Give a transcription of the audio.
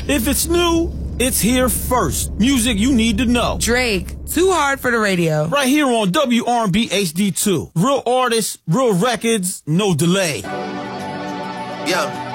If it's new, it's here first. Music you need to know. Drake, Too Hard for the Radio. Right here on WRB HD2. Real artists, real records, no delay. Yeah.